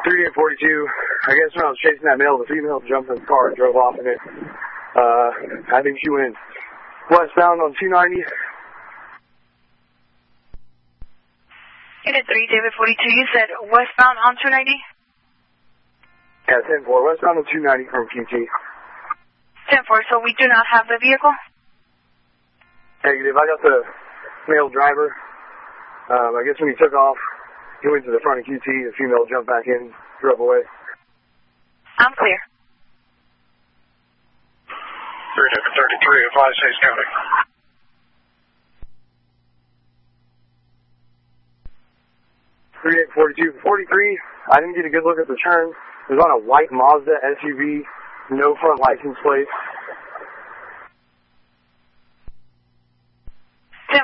3842. I guess when I was chasing that male, the female jumped in the car and drove off in it. I think she went westbound on 290. Unit 3, David 42, you said westbound on 290? Yeah, 10-4, westbound on 290 from QT. 10-4, so we do not have the vehicle? Negative, I got the male driver. I guess when he took off, he went to the front of QT, the female jumped back in, drove away. I'm clear. 33, advise Hayes County. .3842, 43. I didn't get a good look at the turn. It was on a white Mazda SUV, no front license plate. 10-4.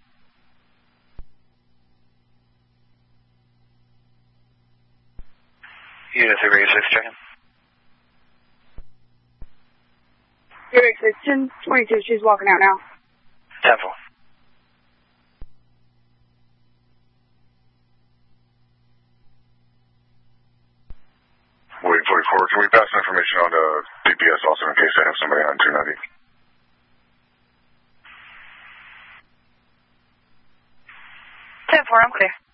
Unit 386, checking. Unit 6, 1022, she's walking out now. 10-4. Wait, 44, can we pass information on to DPS also in case I have somebody on 290? 10-4, I'm clear.